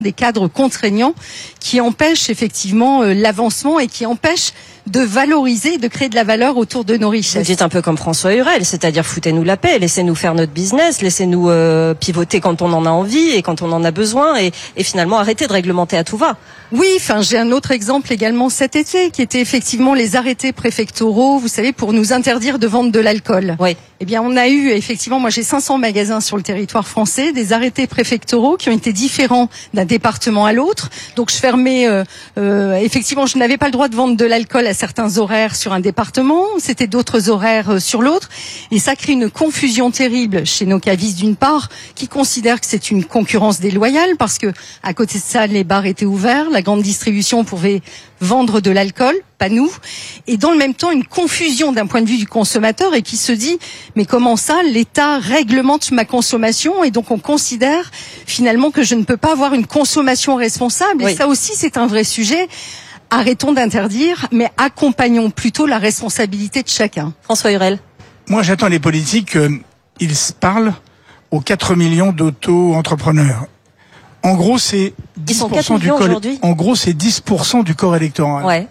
des cadres contraignants qui empêchent effectivement l'avancement et qui empêchent de valoriser, de créer de la valeur autour de nos richesses. Vous dites un peu comme François Hurel, c'est-à-dire foutez-nous la paix, laissez-nous faire notre business, laissez-nous pivoter quand on en a envie et quand on en a besoin et finalement arrêtez de réglementer à tout va. Oui, j'ai un autre exemple également cet été qui était effectivement les arrêtés préfectoraux, vous savez, pour nous interdire de vendre de l'alcool. Oui. Eh bien, on a eu effectivement, moi j'ai 500 magasins sur le territoire français, des arrêtés préfectoraux qui ont été différents d'un département à l'autre. Donc je fermais, effectivement, je n'avais pas le droit de vendre de l'alcool à certains horaires sur un département, c'était d'autres horaires sur l'autre, et ça crée une confusion terrible chez nos cavistes d'une part, qui considèrent que c'est une concurrence déloyale parce que à côté de ça, les bars étaient ouverts, la grande distribution pouvait vendre de l'alcool, pas nous, et dans le même temps une confusion d'un point de vue du consommateur et qui se dit mais comment ça l'État réglemente ma consommation et donc on considère finalement que je ne peux pas avoir une consommation responsable et ça aussi c'est un vrai sujet. Arrêtons d'interdire, mais accompagnons plutôt la responsabilité de chacun. François Hurel. Moi j'attends les politiques ils parlent aux 4 millions d'auto-entrepreneurs. En gros, c'est 10% du corps. En gros, c'est 10% du corps électoral. Ouais.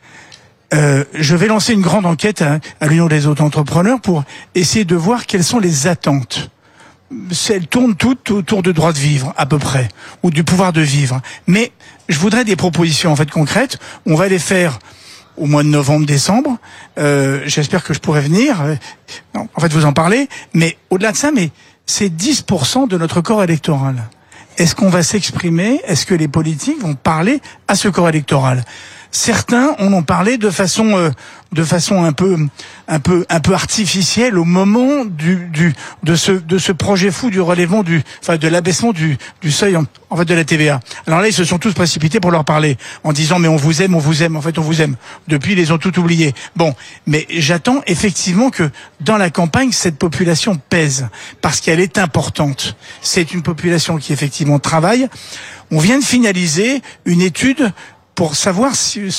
Je vais lancer une grande enquête à l'Union des auto-entrepreneurs pour essayer de voir quelles sont les attentes. Elles tournent toutes autour du droit de vivre, à peu près, ou du pouvoir de vivre. Mais je voudrais des propositions en fait concrètes. On va les faire au mois de novembre-décembre. J'espère que je pourrai venir. En fait, vous en parlez. Mais au-delà de ça, c'est 10% de notre corps électoral. Est-ce qu'on va s'exprimer? Est-ce que les politiques vont parler à ce corps électoral? Certains en ont parlé de façon un peu artificielle au moment de ce projet fou du relèvement de l'abaissement du seuil en fait de la TVA. Alors là, ils se sont tous précipités pour leur parler en disant mais on vous aime. En fait, on vous aime. Depuis, ils les ont tout oubliés. Bon, mais j'attends effectivement que dans la campagne, cette population pèse parce qu'elle est importante. C'est une population qui effectivement travaille. On vient de finaliser une étude pour savoir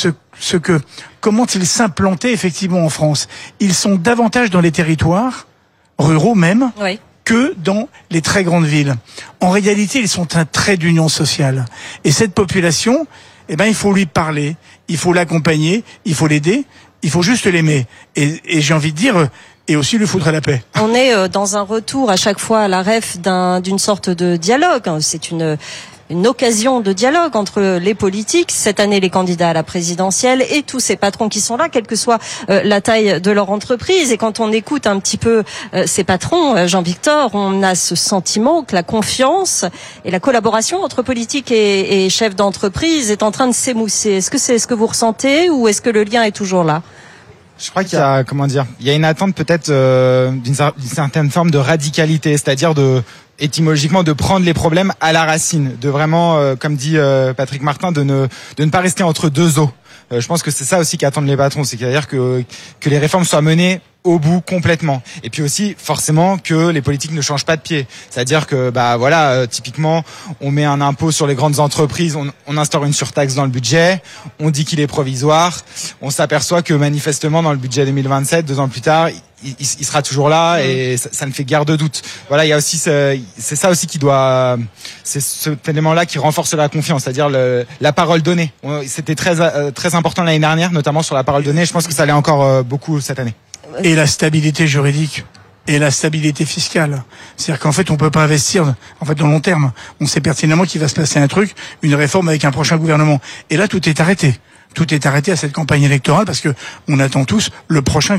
comment ils s'implantaient effectivement en France. Ils sont davantage dans les territoires, ruraux même, que dans les très grandes villes. En réalité, ils sont un trait d'union sociale. Et cette population, il faut lui parler, il faut l'accompagner, il faut l'aider, il faut juste l'aimer. Et j'ai envie de dire, et aussi lui foutre la paix. On est dans un retour à chaque fois à la ref d'une sorte de dialogue. C'est une occasion de dialogue entre les politiques, cette année les candidats à la présidentielle et tous ces patrons qui sont là, quelle que soit la taille de leur entreprise. Et quand on écoute un petit peu ces patrons, Jean-Victor, on a ce sentiment que la confiance et la collaboration entre politiques et chefs d'entreprise est en train de s'émousser. Est-ce que c'est ce que vous ressentez ou est-ce que le lien est toujours là ? Je crois qu'il y a, il y a une attente peut-être d'une certaine forme de radicalité, c'est-à-dire étymologiquement de prendre les problèmes à la racine, de vraiment, comme dit Patrick Martin, de ne pas rester entre deux eaux. Je pense que c'est ça aussi qu'attendent les patrons, c'est-à-dire que les réformes soient menées au bout complètement. Et puis aussi forcément que les politiques ne changent pas de pied. C'est-à-dire que typiquement on met un impôt sur les grandes entreprises, on instaure une surtaxe dans le budget, on dit qu'il est provisoire, on s'aperçoit que manifestement dans le budget 2027, 2 ans plus tard, il sera toujours là et ça ne fait guère de doute. Voilà, il y a aussi c'est ça aussi c'est cet élément-là qui renforce la confiance, c'est-à-dire la parole donnée. C'était très important l'année dernière, notamment sur la parole donnée. Je pense que ça l'est encore beaucoup cette année. Et la stabilité juridique et la stabilité fiscale. C'est-à-dire qu'en fait, on peut pas investir dans long terme. On sait pertinemment qu'il va se passer un truc, une réforme avec un prochain gouvernement. Et là, tout est arrêté. Tout est arrêté à cette campagne électorale parce que on attend tous le prochain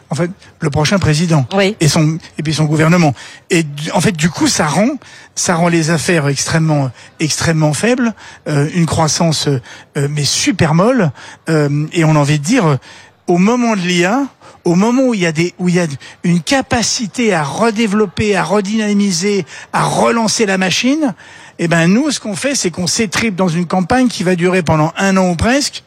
président et puis son gouvernement. Et en fait, du coup, ça rend les affaires extrêmement faibles, une croissance mais super molle. Et on a envie de dire, au moment de l'IA, au moment où il y a une capacité à redévelopper, à redynamiser, à relancer la machine, nous, ce qu'on fait, c'est qu'on s'étripe dans une campagne qui va durer pendant 1 an ou presque,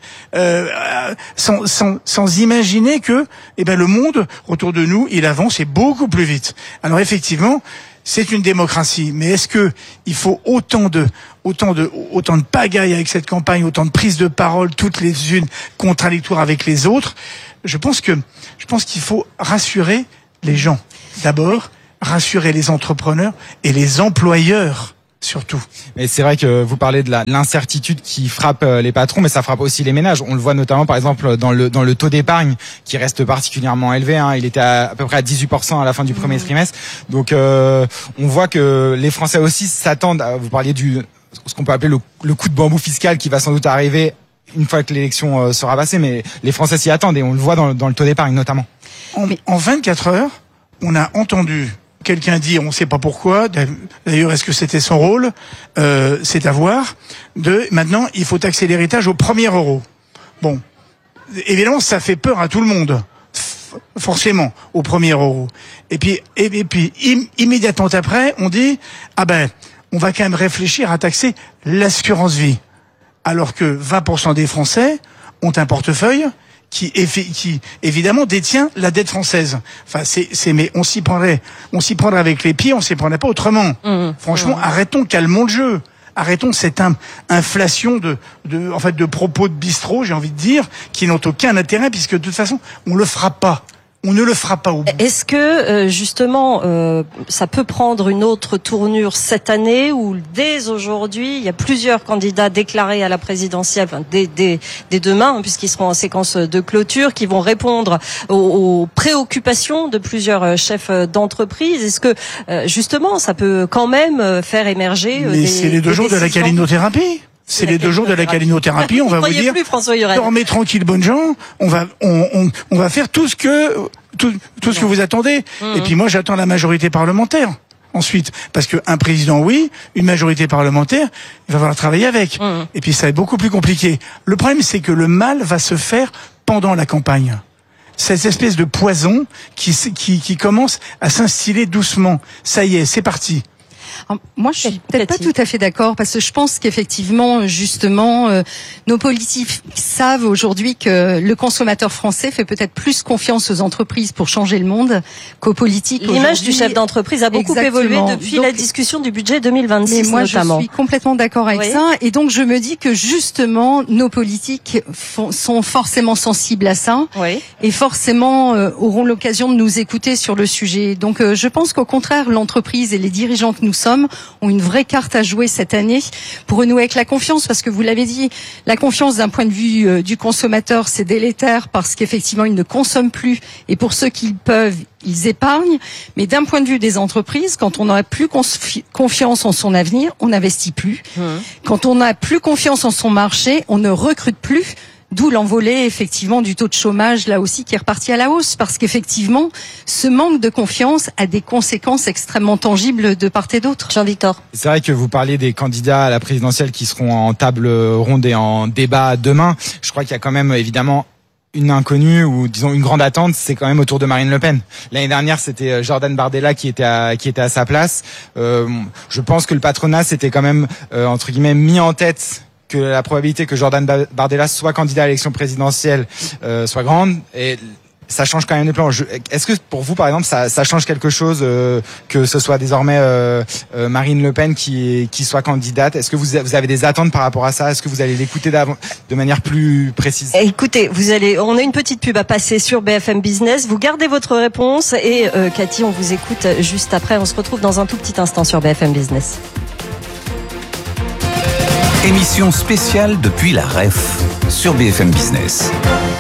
sans imaginer que, le monde autour de nous, il avance et beaucoup plus vite. Alors effectivement, c'est une démocratie, mais est-ce que il faut autant de pagaille avec cette campagne, autant de prises de parole, toutes les unes contradictoires avec les autres? Je pense qu'il faut rassurer les gens. D'abord, rassurer les entrepreneurs et les employeurs. surtout. Mais c'est vrai que vous parlez de l'incertitude qui frappe les patrons, mais ça frappe aussi les ménages. On le voit notamment, par exemple, dans le taux d'épargne qui reste particulièrement élevé. Il était à peu près à 18% à la fin du premier trimestre. Donc, on voit que les Français aussi s'attendent. Vous parliez ce qu'on peut appeler le coup de bambou fiscal qui va sans doute arriver une fois que l'élection sera passée, mais les Français s'y attendent et on le voit dans le taux d'épargne notamment. En 24 heures, on a entendu quelqu'un dire, on ne sait pas pourquoi, d'ailleurs est-ce que c'était son rôle, c'est à voir, maintenant il faut taxer l'héritage au premier euro. Bon, évidemment ça fait peur à tout le monde, forcément, au premier euro. Et puis immédiatement après, on dit, on va quand même réfléchir à taxer l'assurance vie. Alors que 20% des Français ont un portefeuille qui évidemment détient la dette française. Enfin, mais on s'y prendrait avec les pieds, on s'y prendrait pas autrement. Franchement, calmons le jeu. Arrêtons cette inflation de propos de bistrot, j'ai envie de dire, qui n'ont aucun intérêt puisque de toute façon, on le fera pas. On ne le fera pas au bout. Est-ce que justement ça peut prendre une autre tournure cette année où dès aujourd'hui il y a plusieurs candidats déclarés à la présidentielle, dès demain puisqu'ils seront en séquence de clôture, qui vont répondre aux préoccupations de plusieurs chefs d'entreprise. Est-ce que justement ça peut quand même faire émerger c'est les 2 jours de la calinothérapie. C'est les 2 jours de la calinothérapie. On va vous dire, dormez tranquille, bonnes gens. On va faire tout ce que vous attendez. Et puis moi, j'attends la majorité parlementaire. Ensuite, parce que un président, oui, une majorité parlementaire, il va falloir travailler avec. Et puis ça va être beaucoup plus compliqué. Le problème, c'est que le mal va se faire pendant la campagne. Cette espèce de poison qui commence à s'instiller doucement. Ça y est, c'est parti. Moi, je suis peut-être pas tout à fait d'accord parce que je pense qu'effectivement, justement, nos politiques savent aujourd'hui que le consommateur français fait peut-être plus confiance aux entreprises pour changer le monde qu'aux politiques. L'image du chef d'entreprise a beaucoup évolué depuis la discussion du budget 2026 mais moi, notamment. Je suis complètement d'accord avec ça et donc je me dis que justement, nos politiques sont forcément sensibles à ça et forcément auront l'occasion de nous écouter sur le sujet. Donc, je pense qu'au contraire, l'entreprise et les dirigeants que nous sommes ont une vraie carte à jouer cette année pour renouer avec la confiance, parce que vous l'avez dit, la confiance d'un point de vue du consommateur, c'est délétère parce qu'effectivement ils ne consomment plus et pour ceux qui peuvent, ils épargnent, mais d'un point de vue des entreprises, quand on n'a plus confiance en son avenir, on n'investit plus. Quand on n'a plus confiance en son marché, on ne recrute plus. D'où l'envolée, effectivement, du taux de chômage, là aussi, qui est reparti à la hausse. Parce qu'effectivement, ce manque de confiance a des conséquences extrêmement tangibles de part et d'autre. Jean-Victor. C'est vrai que vous parliez des candidats à la présidentielle qui seront en table ronde et en débat demain. Je crois qu'il y a quand même, évidemment, une inconnue ou disons une grande attente, c'est quand même autour de Marine Le Pen. L'année dernière, c'était Jordan Bardella qui était à sa place. Je pense que le patronat s'était quand même, entre guillemets, mis en tête que la probabilité que Jordan Bardella soit candidat à l'élection présidentielle soit grande, et ça change quand même les plans. Est-ce que pour vous, par exemple, ça change quelque chose que ce soit désormais Marine Le Pen qui soit candidate? Est-ce que vous avez des attentes par rapport à ça? Est-ce que vous allez l'écouter de manière plus précise? Écoutez, on a une petite pub à passer sur BFM Business. Vous gardez votre réponse et Cathy, on vous écoute juste après. On se retrouve dans un tout petit instant sur BFM Business. Émission spéciale depuis la REF sur BFM Business.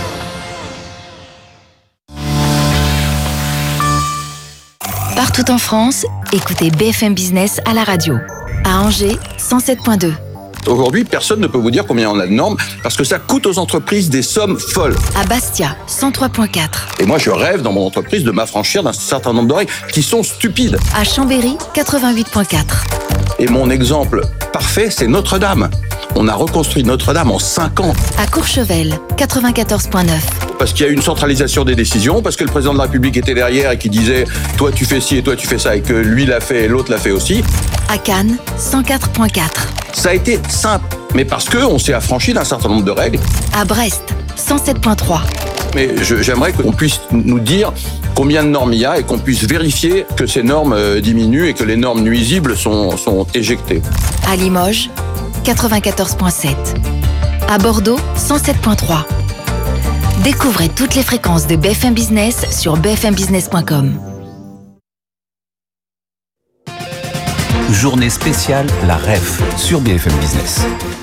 Partout en France, écoutez BFM Business à la radio. À Angers, 107.2. Aujourd'hui, personne ne peut vous dire combien on a de normes parce que ça coûte aux entreprises des sommes folles. À Bastia, 103.4. Et moi, je rêve dans mon entreprise de m'affranchir d'un certain nombre de règles qui sont stupides. À Chambéry, 88.4. Et mon exemple parfait, c'est Notre-Dame. On a reconstruit Notre-Dame en 5 ans. À Courchevel, 94.9. Parce qu'il y a eu une centralisation des décisions, parce que le président de la République était derrière et qui disait « toi tu fais ci et toi tu fais ça » et que lui l'a fait et l'autre l'a fait aussi. À Cannes, 104.4. Ça a été simple, mais parce qu'on s'est affranchi d'un certain nombre de règles. À Brest, 107.3. Mais j'aimerais qu'on puisse nous dire combien de normes il y a et qu'on puisse vérifier que ces normes diminuent et que les normes nuisibles sont éjectées. À Limoges, 94.7. À Bordeaux, 107.3. Découvrez toutes les fréquences de BFM Business sur bfmbusiness.com. journée spéciale La REF sur BFM Business.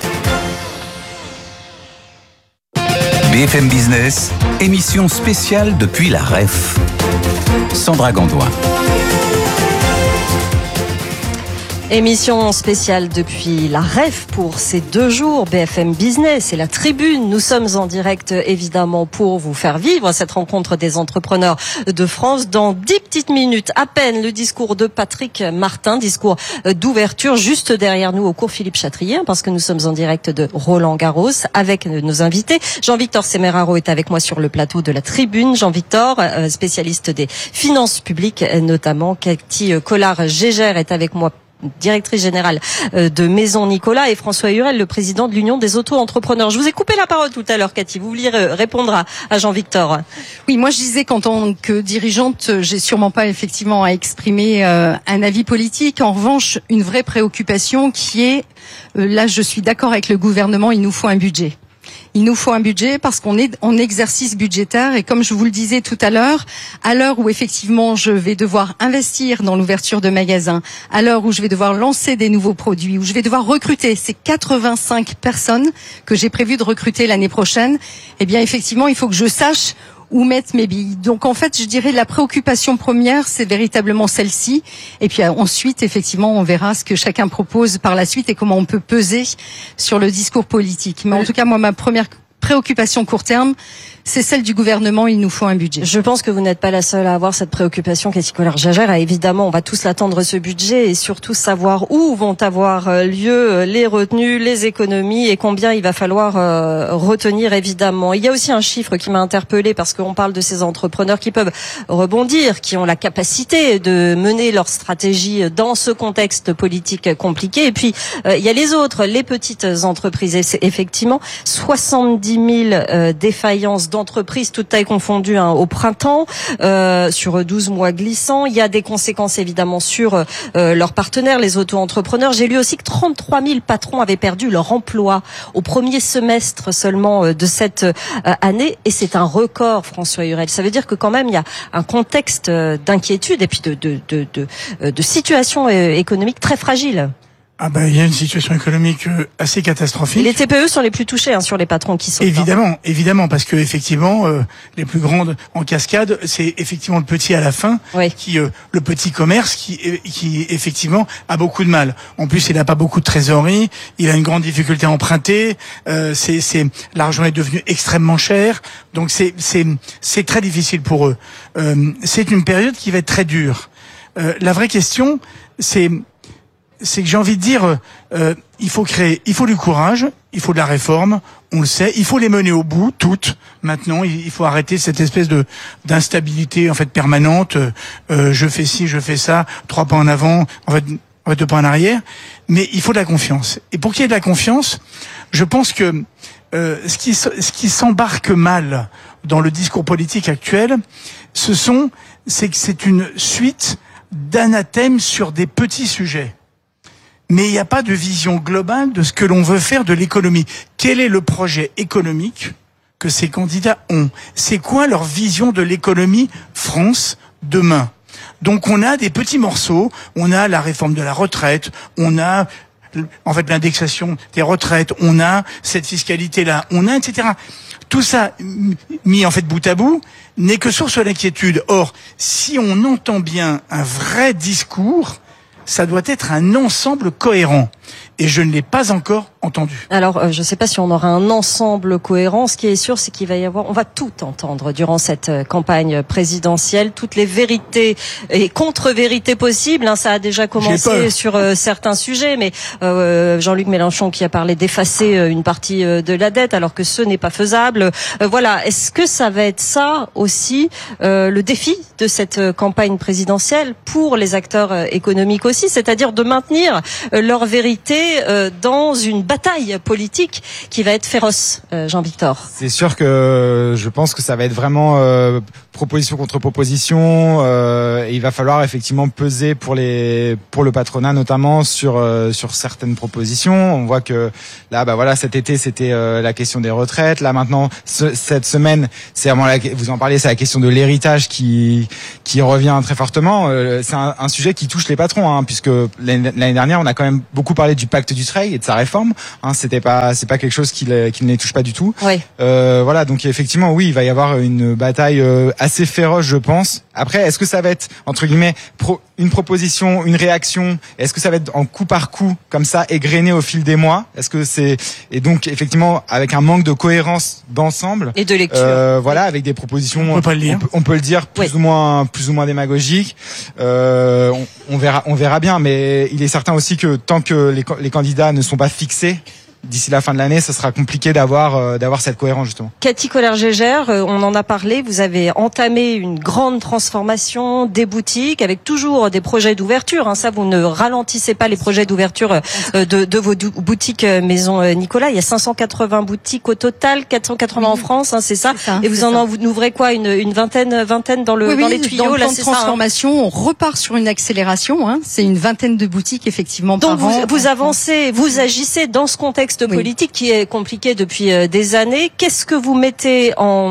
BFM Business, émission spéciale depuis La REF. Sandra Gandoin. Émission spéciale depuis la REF pour ces 2 jours, BFM Business et la Tribune. Nous sommes en direct évidemment pour vous faire vivre cette rencontre des entrepreneurs de France. Dans 10 petites minutes à peine, le discours de Patrick Martin, discours d'ouverture juste derrière nous au cours Philippe Chatrier, parce que nous sommes en direct de Roland-Garros avec nos invités. Jean-Victor Semeraro est avec moi sur le plateau de la Tribune. Jean-Victor, spécialiste des finances publiques notamment. Cathy Collard-Gégère est avec moi, directrice générale de Maison Nicolas, et François Hurel, le président de l'Union des auto-entrepreneurs. Je vous ai coupé la parole tout à l'heure, Cathy. Vous vouliez répondre à Jean-Victor? Oui, moi je disais qu'en tant que dirigeante, j'ai sûrement pas effectivement à exprimer un avis politique. En revanche, une vraie préoccupation qui est, là je suis d'accord avec le gouvernement, il nous faut un budget. Il nous faut un budget parce qu'on est en exercice budgétaire, et comme je vous le disais tout à l'heure où effectivement je vais devoir investir dans l'ouverture de magasins, à l'heure où je vais devoir lancer des nouveaux produits, où je vais devoir recruter ces 85 personnes que j'ai prévu de recruter l'année prochaine, eh bien effectivement il faut que je sache où mettre mes billes. Donc en fait, je dirais la préoccupation première, c'est véritablement celle-ci. Et puis ensuite, effectivement, on verra ce que chacun propose par la suite et comment on peut peser sur le discours politique. Mais en tout cas, moi, ma première préoccupation court terme, c'est celle du gouvernement, il nous faut un budget. Je pense que vous n'êtes pas la seule à avoir cette préoccupation, Cathy Collard-Gégère. Évidemment, on va tous l'attendre, ce budget, et surtout savoir où vont avoir lieu les retenues, les économies, et combien il va falloir retenir, évidemment. Il y a aussi un chiffre qui m'a interpellée, parce qu'on parle de ces entrepreneurs qui peuvent rebondir, qui ont la capacité de mener leur stratégie dans ce contexte politique compliqué. Et puis, il y a les autres, les petites entreprises. Et c'est effectivement 70 000 défaillances d'entreprises, toutes tailles confondues, au printemps, sur 12 mois glissants. Il y a des conséquences évidemment sur leurs partenaires, les auto-entrepreneurs. J'ai lu aussi que 33 000 patrons avaient perdu leur emploi au premier semestre seulement de cette année, et c'est un record, François Hurel. Ça veut dire que quand même il y a un contexte d'inquiétude et puis de situation économique très fragile. Ah ben, il y a une situation économique assez catastrophique. Les TPE sont les plus touchés sur les patrons qui sont. Évidemment, parce que effectivement, les plus grandes en cascade, c'est effectivement le petit à la fin, oui. Le petit commerce qui effectivement a beaucoup de mal. En plus, il n'a pas beaucoup de trésorerie, il a une grande difficulté à emprunter. L'argent est devenu extrêmement cher, donc c'est très difficile pour eux. C'est une période qui va être très dure. La vraie question, c'est que j'ai envie de dire, il faut du courage, il faut de la réforme, on le sait, il faut les mener au bout, toutes. Maintenant, il faut arrêter cette espèce d'instabilité en fait permanente. Je fais ci, je fais ça, 3 pas en avant, en fait 2 pas en arrière. Mais il faut de la confiance. Et pour qu'il y ait de la confiance, je pense que ce qui s'embarque mal dans le discours politique actuel, c'est que c'est une suite d'anathèmes sur des petits sujets. Mais il n'y a pas de vision globale de ce que l'on veut faire de l'économie. Quel est le projet économique que ces candidats ont? C'est quoi leur vision de l'économie France demain? Donc on a des petits morceaux, on a la réforme de la retraite, on a en fait l'indexation des retraites, on a cette fiscalité-là, on a etc. Tout ça mis en fait bout à bout n'est que source d'inquiétude. Or, si on entend bien un vrai discours, ça doit être un ensemble cohérent. Et je ne l'ai pas encore entendu. Alors, je ne sais pas si on aura un ensemble cohérent. Ce qui est sûr, c'est qu'il va y avoir, on va tout entendre durant cette campagne présidentielle, toutes les vérités et contre-vérités possibles. Ça a déjà commencé sur certains sujets, mais Jean-Luc Mélenchon qui a parlé d'effacer une partie de la dette, alors que ce n'est pas faisable. Voilà. Est-ce que ça va être ça aussi le défi de cette campagne présidentielle pour les acteurs économiques aussi, c'est-à-dire de maintenir leur vérité dans une bataille politique qui va être féroce, Jean-Victor. C'est sûr que je pense que ça va être vraiment proposition contre proposition. Et il va falloir effectivement peser pour le patronat, notamment sur certaines propositions. On voit que là, voilà, cet été c'était la question des retraites. Là maintenant, cette semaine, c'est vraiment vous en parlez, c'est la question de l'héritage qui revient très fortement. C'est un sujet qui touche les patrons, puisque l'année dernière, on a quand même beaucoup parlé du pacte du Treuil et de sa réforme. C'est pas quelque chose qui ne les touche pas du tout. Oui. Voilà, donc effectivement, oui, il va y avoir une bataille assez féroce, je pense. Après, est-ce que ça va être entre guillemets une proposition, une réaction? Est-ce que ça va être en coup par coup, comme ça, égrené au fil des mois? Est-ce que et donc effectivement avec un manque de cohérence d'ensemble et de lecture. Voilà, avec des propositions, on peut le dire plus ou moins démagogiques. On verra bien, mais il est certain aussi que tant que les candidats ne sont pas fixés, d'ici la fin de l'année, ça sera compliqué d'avoir cette cohérence, justement. Cathy Koller-Gégère, on en a parlé, vous avez entamé une grande transformation des boutiques avec toujours des projets d'ouverture. Ça, vous ne ralentissez pas les projets d'ouverture de vos boutiques Maison Nicolas. Il y a 580 boutiques au total, 480 en France, c'est ça. Et vous en ouvrez quoi, une vingtaine dans dans les tuyaux? Dans le là, plan de transformation, on repart sur une accélération. C'est une vingtaine de boutiques effectivement par an. Donc vous avancez, vous agissez dans ce contexte politique qui est compliqué depuis des années. Qu'est-ce que vous mettez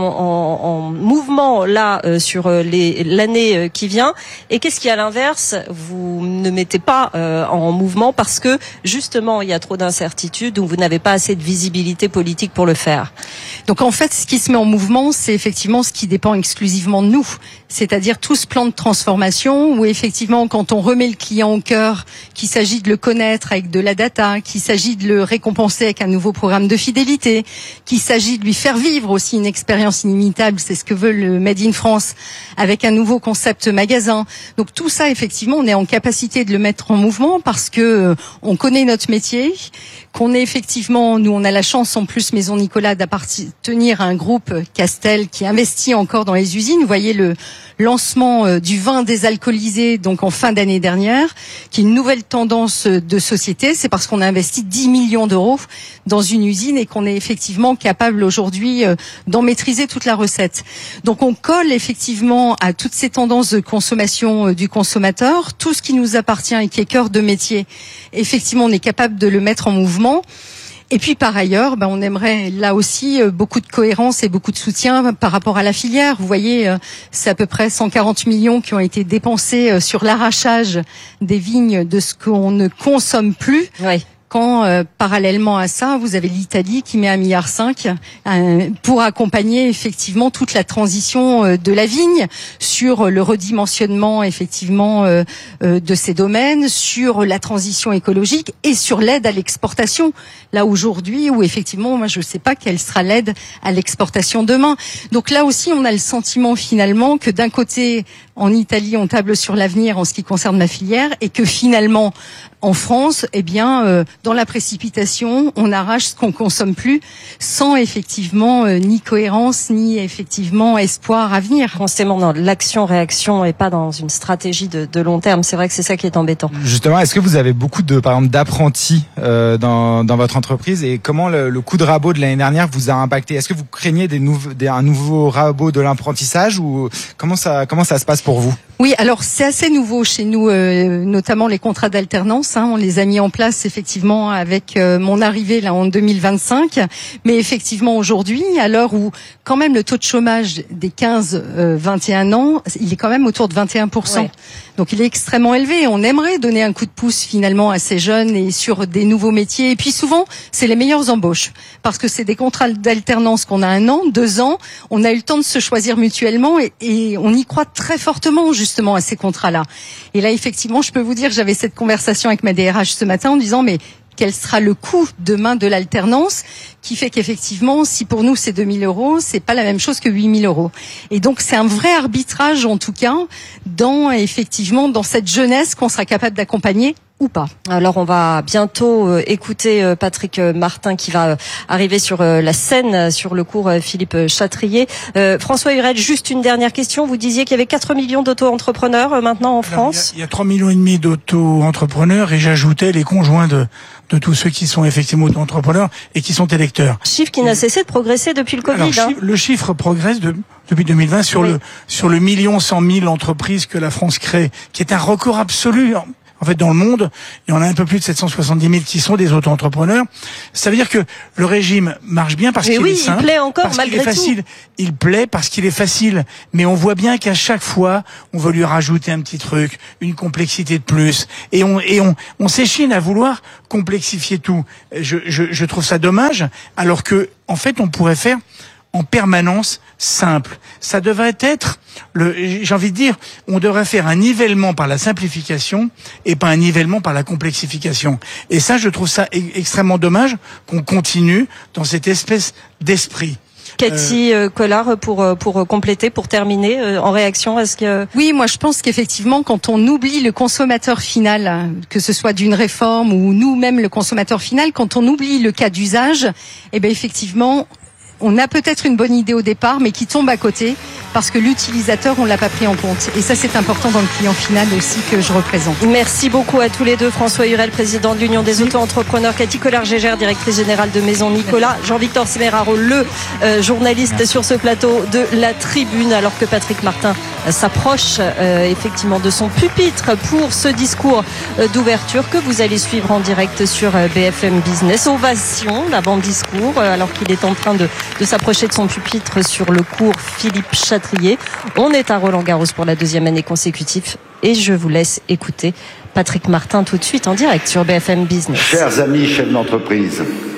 en mouvement là sur l'année qui vient, et qu'est-ce qui à l'inverse vous ne mettez pas en mouvement parce que justement il y a trop d'incertitudes ou vous n'avez pas assez de visibilité politique pour le faire? Donc en fait, ce qui se met en mouvement, c'est effectivement ce qui dépend exclusivement de nous, c'est-à-dire tout ce plan de transformation où effectivement quand on remet le client au cœur, qu'il s'agit de le connaître avec de la data, qu'il s'agit de le récompenser avec un nouveau programme de fidélité, qu'il s'agit de lui faire vivre aussi une expérience inimitable, c'est ce que veut le Made in France, avec un nouveau concept magasin. Donc tout ça, effectivement, on est en capacité de le mettre en mouvement parce que on connaît notre métier, qu'on est effectivement, nous on a la chance en plus Maison Nicolas d'appartenir à un groupe Castel qui investit encore dans les usines. Vous voyez le lancement du vin désalcoolisé donc en fin d'année dernière, qui est une nouvelle tendance de société. C'est parce qu'on a investi 10 millions d'euros dans une usine et qu'on est effectivement capable aujourd'hui d'en maîtriser toute la recette. Donc on colle effectivement à toutes ces tendances de consommation du consommateur, tout ce qui nous appartient et qui est cœur de métier. Effectivement, on est capable de le mettre en mouvement. Et puis par ailleurs, on aimerait là aussi beaucoup de cohérence et beaucoup de soutien par rapport à la filière. Vous voyez, c'est à peu près 140 millions qui ont été dépensés sur l'arrachage des vignes de ce qu'on ne consomme plus. Oui. Quand parallèlement à ça, vous avez l'Italie qui met 1,5 milliard pour accompagner effectivement toute la transition de la vigne sur le redimensionnement effectivement de ces domaines, sur la transition écologique et sur l'aide à l'exportation. Là aujourd'hui où effectivement, moi je sais pas quelle sera l'aide à l'exportation demain. Donc là aussi, on a le sentiment finalement que d'un côté, en Italie, on table sur l'avenir en ce qui concerne ma filière et que finalement, en France, dans la précipitation, on arrache ce qu'on consomme plus, sans effectivement ni cohérence ni effectivement espoir à venir. Constamment dans l'action-réaction et pas dans une stratégie de long terme. C'est vrai que c'est ça qui est embêtant. Justement, est-ce que vous avez beaucoup par exemple, d'apprentis dans votre entreprise, et comment le coup de rabot de l'année dernière vous a impacté? Est-ce que vous craignez un nouveau rabot de l'apprentissage, ou comment ça se passe pour vous? Oui, alors c'est assez nouveau chez nous, notamment les contrats d'alternance. On les a mis en place effectivement avec mon arrivée là en 2025. Mais effectivement aujourd'hui, à l'heure où quand même le taux de chômage des 15-21 ans, il est quand même autour de 21%. Ouais. Donc il est extrêmement élevé. On aimerait donner un coup de pouce finalement à ces jeunes et sur des nouveaux métiers. Et puis souvent, c'est les meilleures embauches parce que c'est des contrats d'alternance qu'on a 1 an, 2 ans. On a eu le temps de se choisir mutuellement et on y croit très fortement justement à ces contrats-là. Et là, effectivement, je peux vous dire, j'avais cette conversation avec ma DRH ce matin en disant, mais quel sera le coût demain de l'alternance, qui fait qu'effectivement, si pour nous c'est 2 000 euros, c'est pas la même chose que 8 000 euros. Et donc c'est un vrai arbitrage en tout cas dans cette jeunesse qu'on sera capable d'accompagner ou pas. Alors on va bientôt écouter Patrick Martin qui va arriver sur la scène sur le cours Philippe Châtrier. François Hurel, juste une dernière question. Vous disiez qu'il y avait 4 millions d'auto-entrepreneurs maintenant en France. Il y a 3,5 millions d'auto-entrepreneurs et j'ajoutais les conjoints de tous ceux qui sont effectivement auto-entrepreneurs et qui sont électeurs. Chiffre qui n'a cessé de progresser depuis le Covid. Alors, le chiffre progresse depuis 2020 sur le 1 100 000 entreprises que la France crée, qui est un record absolu. En fait, dans le monde, il y en a un peu plus de 770 000 qui sont des auto-entrepreneurs. Ça veut dire que le régime marche bien parce qu'il est simple. Il plaît encore parce malgré qu'il est facile. tout. Il plaît parce qu'il est facile. Mais on voit bien qu'à chaque fois, on veut lui rajouter un petit truc, une complexité de plus. Et on s'échine à vouloir complexifier tout. Je trouve ça dommage, alors que, en fait, on pourrait faire en permanence simple. Ça devrait être, j'ai envie de dire, on devrait faire un nivellement par la simplification et pas un nivellement par la complexification. Et ça, je trouve ça extrêmement dommage qu'on continue dans cette espèce d'esprit. Cathy Collard, pour compléter, pour terminer, en réaction à ce que... Oui, moi je pense qu'effectivement, quand on oublie le consommateur final, que ce soit d'une réforme ou nous-mêmes le consommateur final, quand on oublie le cas d'usage, eh ben effectivement, on a peut-être une bonne idée au départ, mais qui tombe à côté parce que l'utilisateur, on l'a pas pris en compte. Et ça, c'est important dans le client final aussi que je représente. Merci beaucoup à tous les deux. François Hurel, président de l'Union des auto-entrepreneurs, Cathy Collard-Gégère, directrice générale de Maison Nicolas, Jean-Victor Semeraro, le journaliste sur ce plateau de la Tribune, alors que Patrick Martin s'approche effectivement de son pupitre pour ce discours d'ouverture que vous allez suivre en direct sur BFM Business. Ovation d'avant-discours, alors qu'il est en train de s'approcher de son pupitre sur le cours Philippe Châtrier. On est à Roland-Garros pour la 2e année consécutive et je vous laisse écouter Patrick Martin tout de suite en direct sur BFM Business. Chers amis chefs d'entreprise,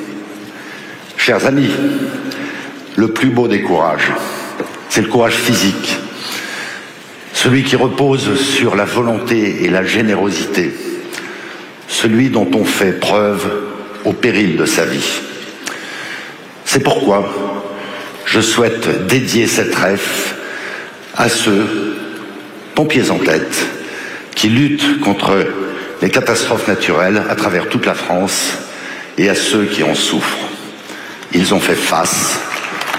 chers amis, le plus beau des courages, c'est le courage physique, celui qui repose sur la volonté et la générosité, celui dont on fait preuve au péril de sa vie. C'est pourquoi je souhaite dédier cette ref à ceux, pompiers en tête, qui luttent contre les catastrophes naturelles à travers toute la France et à ceux qui en souffrent. Ils ont fait face